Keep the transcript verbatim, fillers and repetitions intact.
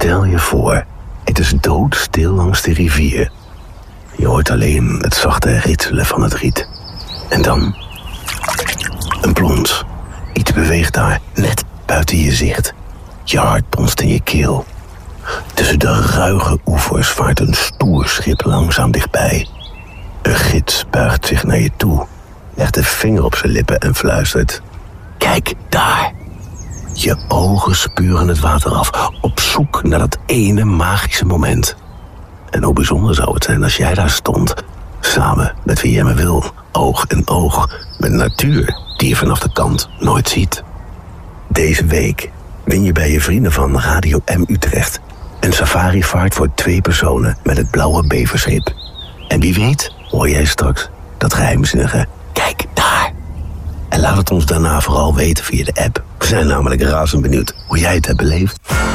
Stel je voor, het is doodstil langs de rivier. Je hoort alleen het zachte ritselen van het riet. En dan een plons. Iets beweegt daar, net buiten je zicht. Je hart bonst in je keel. Tussen de ruige oevers vaart een stoer schip langzaam dichtbij. Een gids buigt zich naar je toe, legt de vinger op zijn lippen en fluistert: kijk daar. Je ogen spuren het water af, op zoek naar dat ene magische moment. En hoe bijzonder zou het zijn als jij daar stond, samen met wie jij maar wil, oog in oog, met de natuur die je vanaf de kant nooit ziet. Deze week win je bij je vrienden van Radio M Utrecht een safarivaart voor twee personen met het blauwe beverschip. En wie weet hoor jij straks dat geheimzinnige kijk daar. En laat het ons daarna vooral weten via de app. We zijn namelijk razend benieuwd hoe jij het hebt beleefd.